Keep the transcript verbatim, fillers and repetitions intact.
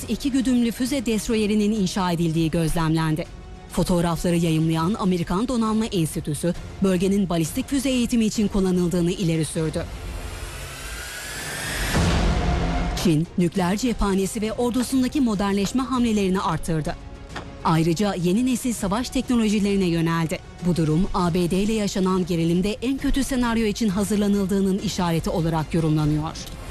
iki güdümlü füze destroyerinin inşa edildiği gözlemlendi. Fotoğrafları yayımlayan Amerikan Donanma Enstitüsü, bölgenin balistik füze eğitimi için kullanıldığını ileri sürdü. Çin, nükleer cephanesi ve ordusundaki modernleşme hamlelerini arttırdı. Ayrıca yeni nesil savaş teknolojilerine yöneldi. Bu durum, A B D ile yaşanan gerilimde en kötü senaryo için hazırlanıldığının işareti olarak yorumlanıyor.